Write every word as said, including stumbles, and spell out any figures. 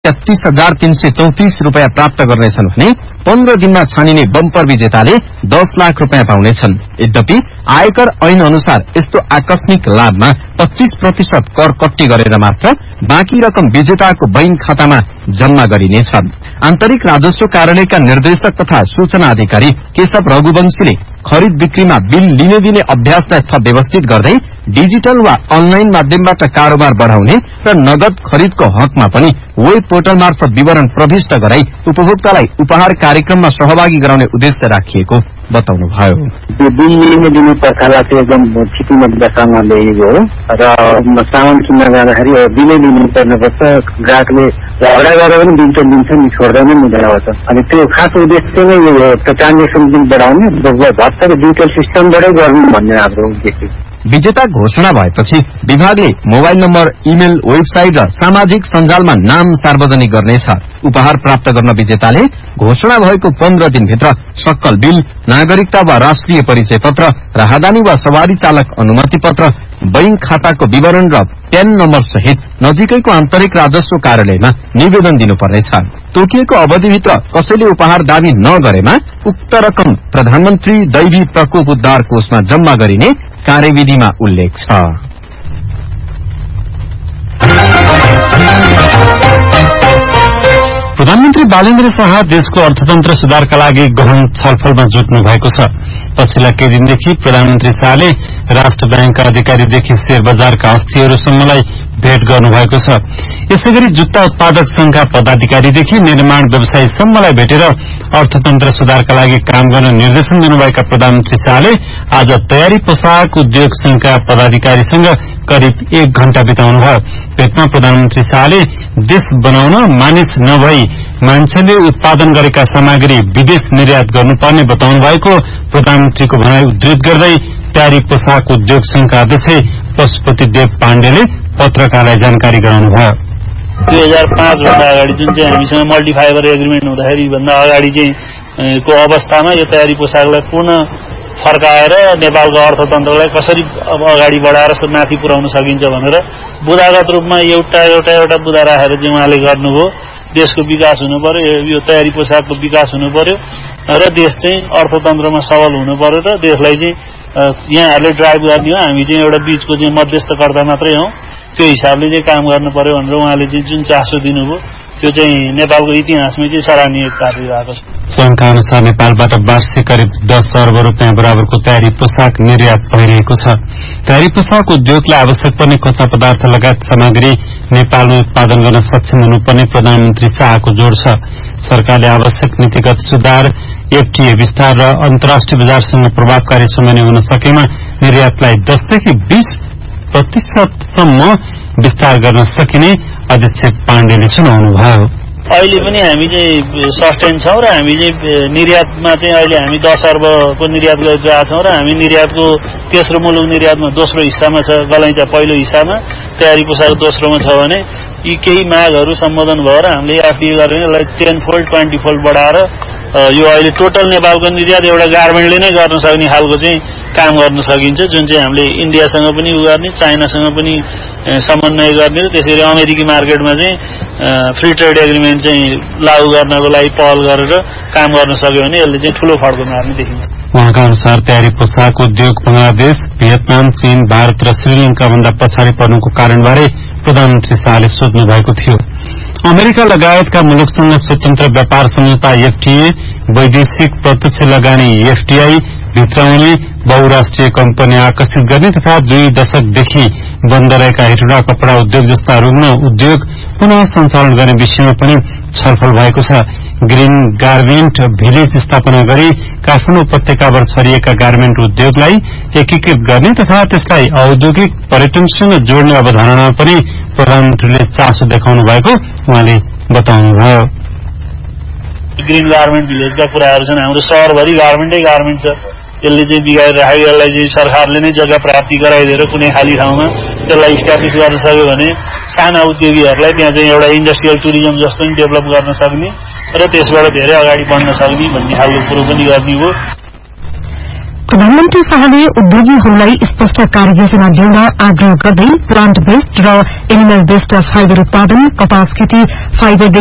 तेत्तीस हजार तीन सय चौतिस रूपियाँ प्राप्त गर्नेछन् भने पन्ध्र दिनमा छानिने बम्पर विजेताले दस लाख रूपियाँ पाउनेछन्। यद्यपि आयकर ऐन अनुसार यस्तो आकस्मिक लाभमा पच्चीस प्रतिशत कर कट्टी गरेर मात्र बाँकी रकम विजेताको बैंक खातामा जम्मा गरिनेछ। आन्तरिक राजस्व कार्यालयका निर्देशक तथा सूचना अधिकारी केशव रघुवंशीले खरिद बिक्रीमा बिल लिने दिने अभ्यासलाई थप व्यवस्थित गर्दै डिजिटल वा अनलाइन माध्यमबाट कारोबार बढ़ाउने र नगद खरिदको हकमा पनि वेब पोर्टल मार्फत विवरण प्रविष्ट गराई उपभोक्तालाई उपहार कार्यक्रममा सहभागी गराउने उद्देश्य राखिएको बताउनुभयो। यो बिल लिने दिने प्रथालाई चाहिँ एकदम छिटोमोटोसँग ल्याइएको हो र सामान किन्न जाँदाखेरि बिलै लिनु पर्नुपर्छ। ग्राहकले झगडा गरेर पनि डिजिटल दिन्छ नि, छोड्दैन नि बनाउँछ। अनि त्यो खास उद्देश्य नै यो हो, ट्रान्जेक्सन बिल बढाउने भत्तर डिजिटल सिस्टमबाटै गर्नु भन्ने हाम्रो उद्देश्य। विजेता घोषणा भएपछि विभागले मोबाइल नम्बर, इमेल, वेबसाइट र सामाजिक सञ्जालमा नाम सार्वजनिक गर्नेछ। उपहार प्राप्त गर्न विजेताले घोषणा भएको पन्ध्र दिनभित्र सक्कल बिल, नागरिकता वा राष्ट्रिय परिचय पत्र, राहदानी वा सवारी चालक अनुमति पत्र, बैंक खाताको विवरण र प्यान नम्बर सहित नजिकैको आन्तरिक राजस्व कार्यालयमा निवेदन दिनुपर्नेछ। तोकिएको अवधिभित्र कसैले उपहार दावी नगरेमा उक्त रकम प्रधानमन्त्री दैवी प्रकोप उद्धार कोषमा जम्मा गरिने कार्यविधिमा उल्लेख छ। प्रधानमन्त्री बालेन्द्र शाह देशको अर्थतन्त्र सुधारका लागि गहन छलफलमा जुट्नु भएको छ। पछिल्ला केही दिनदेखि प्रधानमन्त्री शाहले राष्ट्र ब्याङ्कका अधिकारीदेखि शेयर बजारका हस्तीहरूसम्मलाई भेट गर्नुभएको छ। यसैगरी जुत्ता उत्पादक संघका पदाधिकारीदेखि निर्माण व्यवसायीसम्मलाई भेटेर अर्थतन्त्र सुधारका लागि काम गर्न निर्देशन दिनुभएका प्रधानमन्त्री शाहले आज तयारी पोशाक उद्योग संघका पदाधिकारीसँग करिब एक घण्टा बिताउनुभयो। भेटमा प्रधानमन्त्री शाहले देश बनाउन मानिस नभई मान्छेले उत्पादन गरेका सामग्री विदेश निर्यात गर्नुपर्ने बताउनु भएको प्रधानमन्त्रीको भनाई उद्धृत गर्दै तयारी पोशाक उद्योग संघका अध्यक्ष पशुपति देव पाण्डेले पत्रकारलाई जानकारी गराउनुभयो। दुई हजार पाँच भन्दा अगाडि जुन चाहिँ हामीसँग मल्टिफाइबर एग्रिमेन्ट हुँदाखेरि भन्दा अगाडि चाहिँ को अवस्थामा यो तयारी पोशाकलाई पूर्ण फर्काएर नेपालको अर्थतन्त्रलाई कसरी अगाडि बढाएर माथि पुर्याउन सकिन्छ भनेर बुदागत रूपमा एउटा एउटा एउटा बुदा राखेर चाहिँ उहाँले गर्नुभयो। देशको विकास हुनु पर्यो, यो तयारी पोशाकको विकास हुनु पर्यो र देश चाहिँ अर्थतन्त्रमा सबल हुनु पर्यो र देशलाई चाहिँ यहाँहरूले ड्राइभ गर्ने हो, हामी चाहिँ एउटा बीचको चाहिँ मध्यस्थकर्ता मात्रै हौ, त्यो हिसाबले चाहिँ काम गर्नु पर्यो भनेर उहाँले चाहिँ जुन चासो दिनुभयो त्यो चाहिँ नेपालको इतिहासमै चाहिँ सराहनीय कार्य भएको छ। संघका अनुसार नेपालबाट वार्षिक करिब दस अर्ब रूपियाँ बराबरको तयारी पोशाक निर्यात भइरहेको छ। तयारी पोशाक उद्योगलाई आवश्यक पर्ने कच्चा पदार्थ लगायत सामग्री नेपालमा उत्पादन गर्न सक्षम हुनुपर्ने प्रधानमन्त्री शाहको जोड़ छ। सरकारले आवश्यक नीतिगत सुधार, एफटीए विस्तार र अन्तर्राष्ट्रिय बजारसँग प्रभावकारी समन्वय हुन सकेमा निर्यातलाई दसदेखि बीस प्रतिशतसम्म विस्तार गर्न सकिने अध्यक्ष पाण्डेले सुनाउनुभयो। अहिले पनि हामी चाहिँ सस्टेन छौं र हामी चाहिँ निर्यातमा चाहिँ अहिले हामी दस अर्बको निर्यात गरिरहेका छौं र हामी निर्यातको तेस्रो मुलुक निर्यातमा दोस्रो हिस्सामा छ। गलैँचा पहिलो हिस्सामा, तयारी पोसाक दोस्रोमा छ भने यी केही मागहरू सम्बोधन भएर हामीले एफडीए गरेर यसलाई टेन फोल्ड ट्वेन्टी फोल्ड बढाएर यो अहिले टोटल नेपालको निर्यात एउटा गार्मेन्टले नै गर्न सक्ने खालको चाहिँ काम गर्न सकिन्छ, जुन चाहिँ हामीले इन्डियासँग पनि उ गर्ने, चाइनासँग पनि समन्वय गर्ने र त्यसरी अमेरिकी मार्केटमा चाहिँ फ्री ट्रेड एग्रिमेन्ट चाहिँ लागू गर्नको लागि पहल गरेर काम गर्न सक्यो भने यसले चाहिँ ठूलो फड्को मार्ने देखिन्छ। उहाँका अनुसार तयारी पोशाक उद्योग बंगलादेश, भियतनाम, चीन, भारत र श्रीलंका भन्दा पछाडि पर्नुको कारणबारे प्रधानमन्त्री शाहले सोध्नु भएको थियो। अमेरिका लगायतका मुलुकसँग स्वतन्त्र व्यापार सम्झौता एफटीए, वैदेशिक प्रत्यक्ष लगानी एफडीआई भित्राउने, बहुराष्ट्रिय कम्पनी आकर्षित गर्ने तथा दुई दशकदेखि बन्द रहेका हेटुडा कपड़ा उद्योग जस्ता रुग्ण उद्योग पुनः सञ्चालन गर्ने विषयमा पनि छलफल भएको छ। ग्रीन गार्मेन्ट भिलेज स्थापना गरी काठमाडौँ उपत्यकाबाट छरिएका गार्मेन्ट उद्योगलाई एकीकृत गर्ने तथा त्यसलाई औद्योगिक पर्यटनसँग जोड्ने अवधारणा पनि प्रधानमन्त्रीले चासो देखाउनु भएको उहाँले बताउनुभयो। ग्रीन गार्मेन्ट भिलेजका कुराहरू छन्। हाम्रो शहरभरि गार्मेन्टै गार्मेन्ट छ, यसले चाहिँ बिगाएर राखेको, यसलाई चाहिँ सरकारले नै जग्गा प्राप्ति गराइदिएर कुनै खाली ठाउँमा त्यसलाई इस्टाब्लिस गर्न सक्यो भने साना उद्योगीहरूलाई त्यहाँ चाहिँ एउटा इन्डस्ट्रियल टुरिज्म जस्तो नि डेभलप गर्न सक्ने र त्यसबाट धेरै अगाडि बढ्न सक्ने भन्ने खालको कुरो पनि गर्ने हो। प्रधानमन्त्री शाहले उद्योगीहरूलाई स्पष्ट कार्ययोजना ल्याउन आग्रह गर्दै प्लान्ट बेस्ड र एनिमल बेस्ड फाइबर उत्पादन, कपास खेती, फाइबर